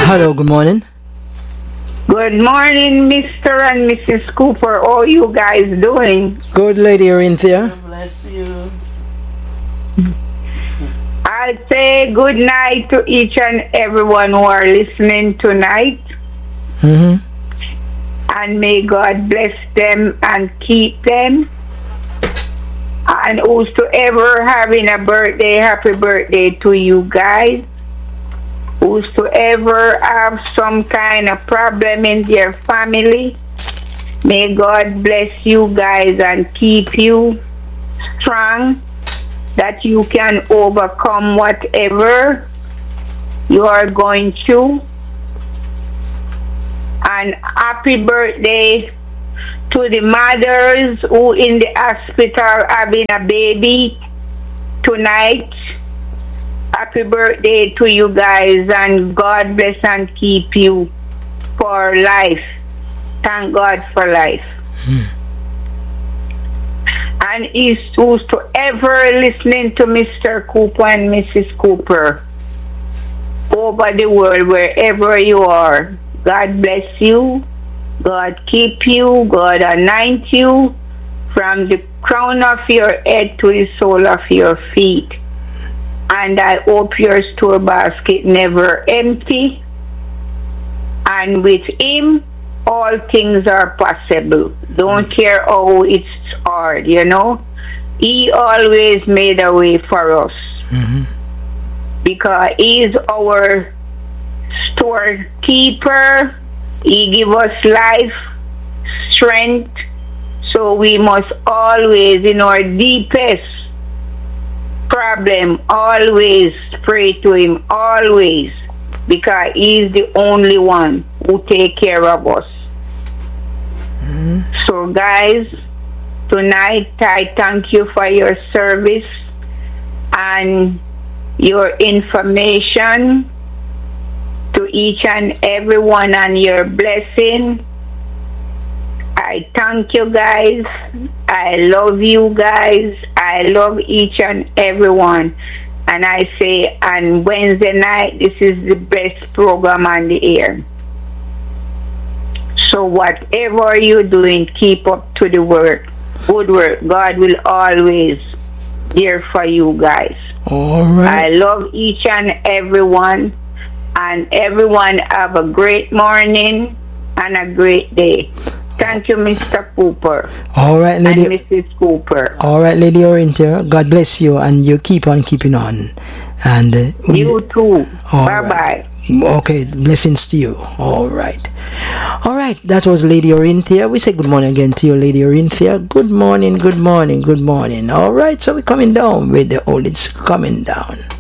Hello, good morning. Good morning, Mr. and Mrs. Cooper. How are you guys doing? Good, Lady Orinthia. Bless you. I'll say good night to each and everyone who are listening tonight. Mm-hmm. And may God bless them and keep them. And whosoever having a birthday, happy birthday to you guys. Whosoever have some kind of problem in their family, may God bless you guys and keep you strong, that you can overcome whatever you are going through. And happy birthday to the mothers who in the hospital having a baby tonight. Happy birthday to you guys, and God bless and keep you for life. Thank God for life. And whosoever listening to Mr. Cooper and Mrs. Cooper over the world, wherever you are, God bless you, God keep you, God anoint you from the crown of your head to the sole of your feet. And I hope your store basket never empty. And with Him, all things are possible. Don't care how it's hard, you know. He always made a way for us. Mm-hmm. Because He is our storekeeper. He give us life, strength. So we must always, in our deepest problem, always pray to Him, always, because He is the only one who take care of us. Mm-hmm. So guys, tonight I thank you for your service and your information to each and everyone and your blessing. I thank you guys. I love you guys. I love each and everyone. And I say on Wednesday night, this is the best program on the air. So whatever you're doing, keep up to the work. Good work. God will always there for you guys. All right. I love each and everyone. And everyone have a great morning and a great day. Thank you, Mr. Cooper. All right, Lady. And Mrs. Cooper. All right, Lady Orinthia. God bless you, and you keep on keeping on. And you too. Bye Bye. Okay, blessings to you. All right. All right, that was Lady Orinthia. We say good morning again to you, Lady Orinthia. Good morning, good morning, good morning. All right, so we're coming down with the old. It's coming down.